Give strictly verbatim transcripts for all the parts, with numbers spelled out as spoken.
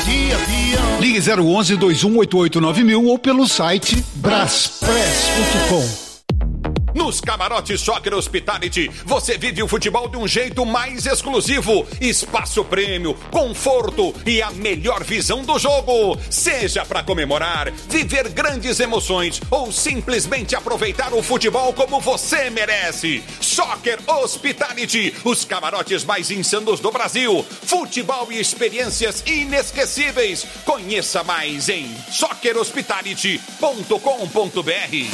de avião. Ligue zero onze, dois um oito oito nove mil ou pelo site braspress ponto com. Nos camarotes Soccer Hospitality, você vive o futebol de um jeito mais exclusivo. Espaço prêmio, conforto e a melhor visão do jogo. Seja para comemorar, viver grandes emoções ou simplesmente aproveitar o futebol como você merece. Soccer Hospitality, os camarotes mais insanos do Brasil. Futebol e experiências inesquecíveis. Conheça mais em soccer hospitality ponto com ponto b r.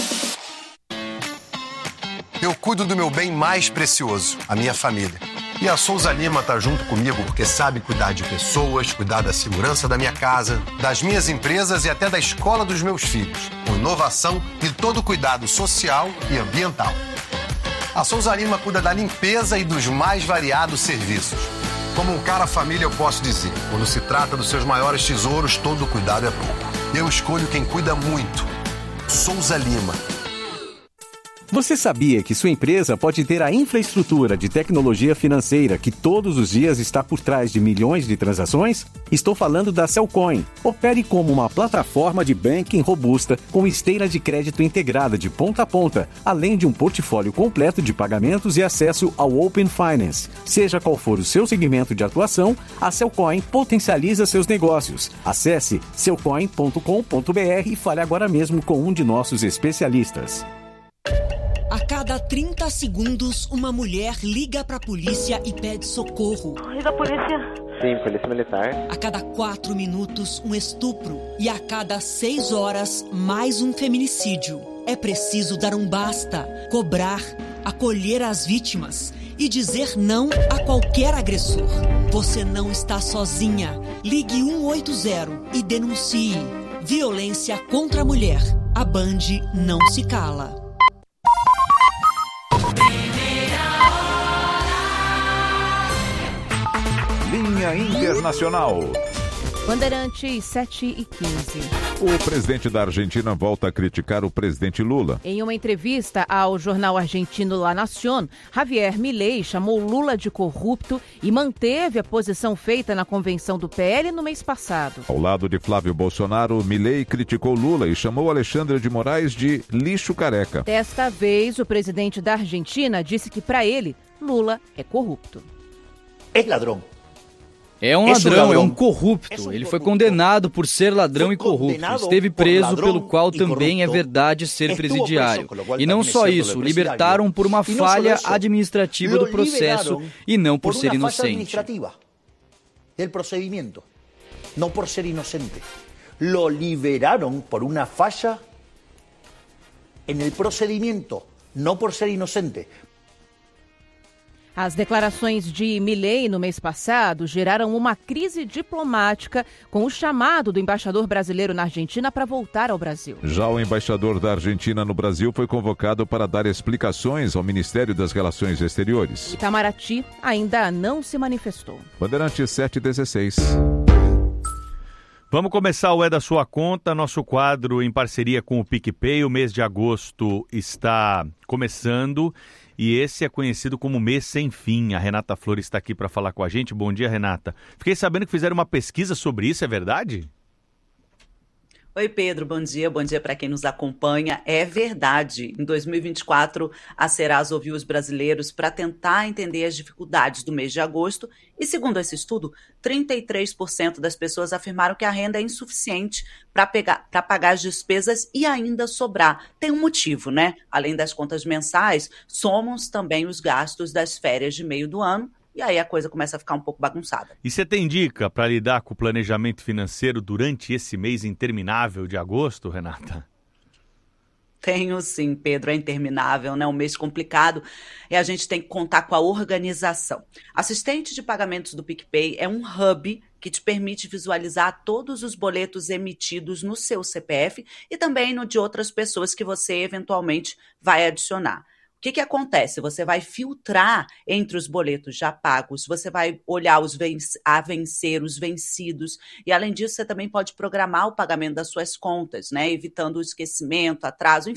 Eu cuido do meu bem mais precioso, a minha família. E a Souza Lima tá junto comigo porque sabe cuidar de pessoas, cuidar da segurança da minha casa, das minhas empresas e até da escola dos meus filhos, com inovação e todo o cuidado social e ambiental. A Souza Lima cuida da limpeza e dos mais variados serviços. Como um cara família eu posso dizer, quando se trata dos seus maiores tesouros, todo cuidado é pouco. Eu escolho quem cuida muito. Souza Lima. Você sabia que sua empresa pode ter a infraestrutura de tecnologia financeira que todos os dias está por trás de milhões de transações? Estou falando da Cellcoin. Opere como uma plataforma de banking robusta com esteira de crédito integrada de ponta a ponta, além de um portfólio completo de pagamentos e acesso ao Open Finance. Seja qual for o seu segmento de atuação, a Cellcoin potencializa seus negócios. Acesse cellcoin ponto com ponto b r e fale agora mesmo com um de nossos especialistas. A cada trinta segundos, uma mulher liga para a polícia e pede socorro. Liga a polícia. Sim, polícia militar. A cada quatro minutos, um estupro. E a cada seis horas, mais um feminicídio. É preciso dar um basta, cobrar, acolher as vítimas e dizer não a qualquer agressor. Você não está sozinha. Ligue um oito zero e denuncie. Violência contra a mulher. A Band não se cala. Linha Internacional. Bandeirantes sete e quinze. O presidente da Argentina volta a criticar o presidente Lula. Em uma entrevista ao jornal argentino La Nación, Javier Milei chamou Lula de corrupto e manteve a posição feita na convenção do P L no mês passado. Ao lado de Flávio Bolsonaro, Milei criticou Lula e chamou Alexandre de Moraes de lixo careca. Desta vez, o presidente da Argentina disse que, para ele, Lula é corrupto. É ladrão. É um ladrão, é um corrupto. Ele foi condenado por ser ladrão e corrupto. Esteve preso, pelo qual também é verdade ser presidiário. E não só isso, libertaram por uma falha administrativa do processo e não por ser inocente. Del procedimiento, não por ser inocente. Lo liberaron por una falla en el procedimiento, no por ser inocente. As declarações de Milei no mês passado geraram uma crise diplomática com o chamado do embaixador brasileiro na Argentina para voltar ao Brasil. Já o embaixador da Argentina no Brasil foi convocado para dar explicações ao Ministério das Relações Exteriores. Itamaraty ainda não se manifestou. Bandeirantes sete e dezesseis. Vamos começar o É da Sua Conta, nosso quadro em parceria com o PicPay. O mês de agosto está começando e esse é conhecido como mês sem fim. A Renata Flores está aqui para falar com a gente. Bom dia, Renata. Fiquei sabendo que fizeram uma pesquisa sobre isso, é verdade? Oi, Pedro, bom dia. Bom dia para quem nos acompanha. É verdade. Em dois mil e vinte e quatro, a Serasa ouviu os brasileiros para tentar entender as dificuldades do mês de agosto e, segundo esse estudo, trinta e três por cento das pessoas afirmaram que a renda é insuficiente para para pagar as despesas e ainda sobrar. Tem um motivo, né? Além das contas mensais, somam-se também os gastos das férias de meio do ano. E aí a coisa começa a ficar um pouco bagunçada. E você tem dica para lidar com o planejamento financeiro durante esse mês interminável de agosto, Renata? Tenho sim, Pedro, é interminável, né? Um mês complicado e a gente tem que contar com a organização. Assistente de pagamentos do PicPay é um hub que te permite visualizar todos os boletos emitidos no seu C P F e também no de outras pessoas que você eventualmente vai adicionar. O que que acontece? Você vai filtrar entre os boletos já pagos, você vai olhar os venc- a vencer, os vencidos, e além disso você também pode programar o pagamento das suas contas, né? Evitando o esquecimento, atraso, enfim,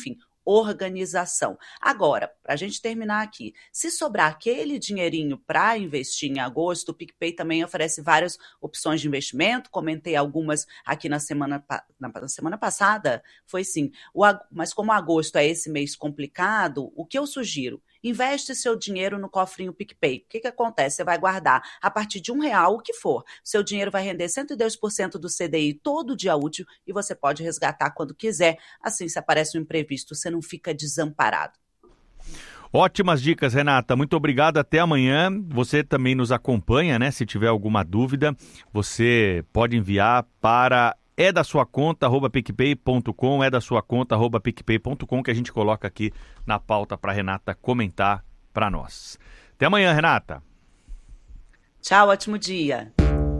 organização. Agora, para a gente terminar aqui, se sobrar aquele dinheirinho para investir em agosto, o PicPay também oferece várias opções de investimento, comentei algumas aqui na semana, na, na semana passada, foi sim, o, mas como agosto é esse mês complicado, o que eu sugiro? Investe seu dinheiro no cofrinho PicPay. O que, que acontece? Você vai guardar a partir de um real, o que for. Seu dinheiro vai render cento e dois por cento do C D I todo dia útil e você pode resgatar quando quiser. Assim, se aparece um imprevisto, você não fica desamparado. Ótimas dicas, Renata. Muito obrigado. Até amanhã. Você também nos acompanha, né? Se tiver alguma dúvida, você pode enviar para é da sua conta, arroba picpay ponto com, é da sua conta, arroba picpay ponto com, que a gente coloca aqui na pauta para Renata comentar para nós. Até amanhã, Renata. Tchau, ótimo dia.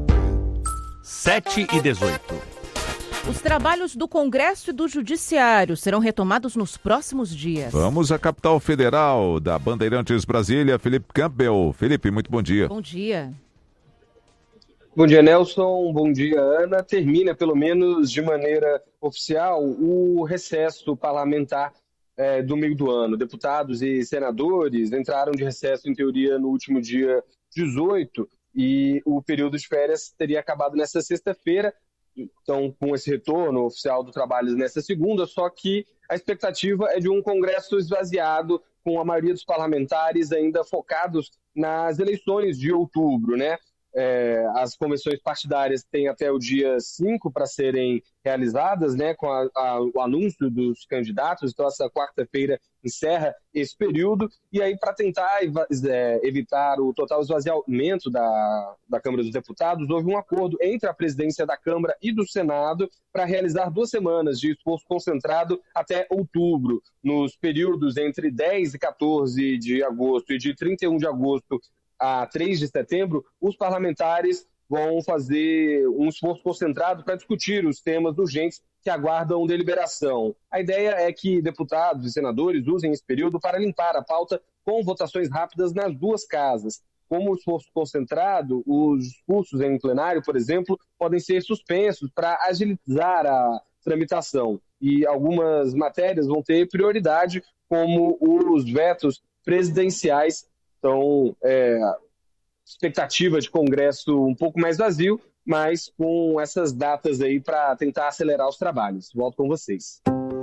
sete e dezoito. Os trabalhos do Congresso e do Judiciário serão retomados nos próximos dias. Vamos à capital federal da Bandeirantes Brasília, Felipe Campbell. Felipe, muito bom dia. Bom dia. Bom dia, Nelson. Bom dia, Ana. Termina, pelo menos de maneira oficial, o recesso parlamentar é, do meio do ano. Deputados e senadores entraram de recesso, em teoria, no último dia dezoito, e o período de férias teria acabado nesta sexta-feira. Então, com esse retorno oficial do trabalho nessa segunda, só que a expectativa é de um Congresso esvaziado, com a maioria dos parlamentares ainda focados nas eleições de outubro, né? É, as convenções partidárias têm até o dia cinco para serem realizadas, né, com a, a, o anúncio dos candidatos. Então, essa quarta-feira encerra esse período. E aí, para tentar é, evitar o total esvaziamento da, da Câmara dos Deputados, houve um acordo entre a presidência da Câmara e do Senado para realizar duas semanas de esforço concentrado até outubro, nos períodos entre dez e quatorze de agosto e de trinta e um de agosto a três de setembro, os parlamentares vão fazer um esforço concentrado para discutir os temas urgentes que aguardam deliberação. A ideia é que deputados e senadores usem esse período para limpar a pauta com votações rápidas nas duas casas. Como esforço concentrado, os discursos em plenário, por exemplo, podem ser suspensos para agilizar a tramitação. E algumas matérias vão ter prioridade, como os vetos presidenciais. Então, é, expectativa de Congresso um pouco mais vazio, mas com essas datas aí para tentar acelerar os trabalhos. Volto com vocês.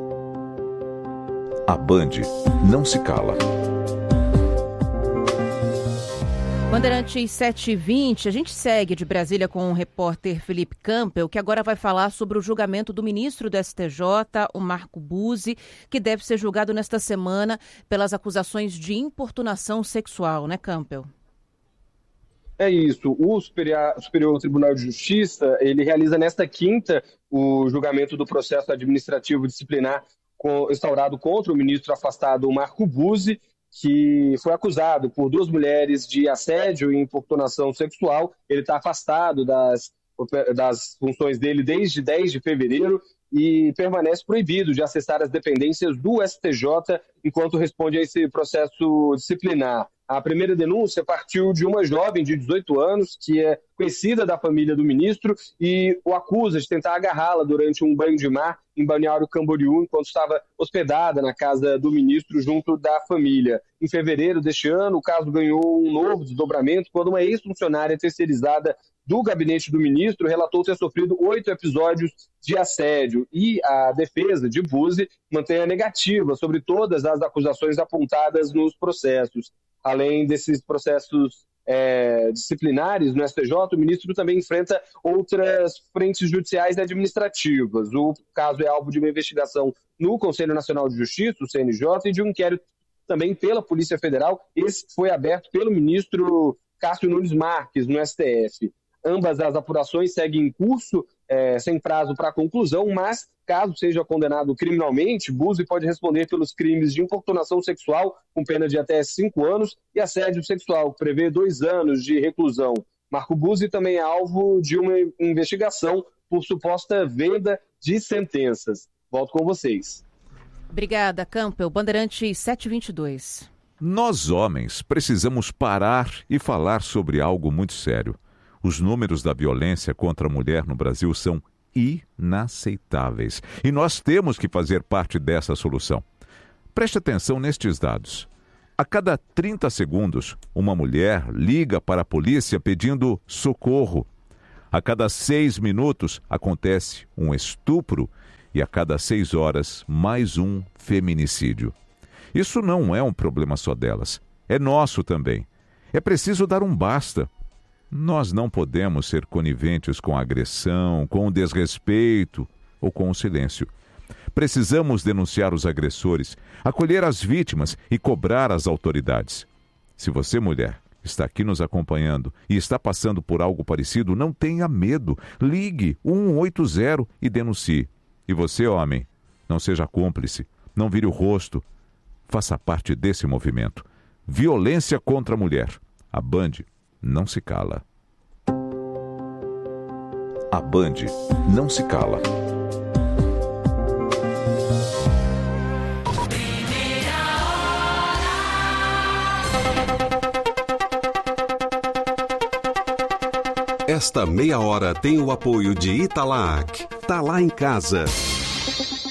A Band não se cala. Bandeirantes sete e vinte, a gente segue de Brasília com o repórter Felipe Campbell, que agora vai falar sobre o julgamento do ministro do S T J, o Marco Buzzi, que deve ser julgado nesta semana pelas acusações de importunação sexual, né, Campbell? É isso. O Superior, Superior Tribunal de Justiça, ele realiza nesta quinta o julgamento do processo administrativo disciplinar instaurado contra o ministro afastado Marco Buzzi, que foi acusado por duas mulheres de assédio e importunação sexual. Ele está afastado das, das funções dele desde dez de fevereiro e permanece proibido de acessar as dependências do S T J enquanto responde a esse processo disciplinar. A primeira denúncia partiu de uma jovem de dezoito anos, que é conhecida da família do ministro, e o acusa de tentar agarrá-la durante um banho de mar em Balneário Camboriú, enquanto estava hospedada na casa do ministro junto da família. Em fevereiro deste ano, o caso ganhou um novo desdobramento quando uma ex-funcionária terceirizada do gabinete do ministro relatou ter sofrido oito episódios de assédio, e a defesa de Buzzi mantém a negativa sobre todas as acusações apontadas nos processos. Além desses processos é, disciplinares no S T J, o ministro também enfrenta outras frentes judiciais e administrativas. O caso é alvo de uma investigação no Conselho Nacional de Justiça, o C N J, e de um inquérito também pela Polícia Federal. Esse foi aberto pelo ministro Cássio Nunes Marques, no S T F. Ambas as apurações seguem em curso, é, sem prazo para conclusão, mas, caso seja condenado criminalmente, Buzzi pode responder pelos crimes de importunação sexual, com pena de até cinco anos, e assédio sexual, que prevê dois anos de reclusão. Marco Buzzi também é alvo de uma investigação por suposta venda de sentenças. Volto com vocês. Obrigada, Campbell. Bandeirante sete e vinte e dois. Nós, homens, precisamos parar e falar sobre algo muito sério. Os números da violência contra a mulher no Brasil são inaceitáveis. E nós temos que fazer parte dessa solução. Preste atenção nestes dados. A cada trinta segundos, uma mulher liga para a polícia pedindo socorro. A cada seis minutos, acontece um estupro e a cada seis horas, mais um feminicídio. Isso não é um problema só delas, é nosso também. É preciso dar um basta. Nós não podemos ser coniventes com a agressão, com o desrespeito ou com o silêncio. Precisamos denunciar os agressores, acolher as vítimas e cobrar as autoridades. Se você, mulher, está aqui nos acompanhando e está passando por algo parecido, não tenha medo. Ligue um um oito zero e denuncie. E você, homem, não seja cúmplice, não vire o rosto. Faça parte desse movimento. Violência contra a mulher. A Band não se cala. A Band não se cala. Esta meia hora tem o apoio de Italac. Tá lá em casa.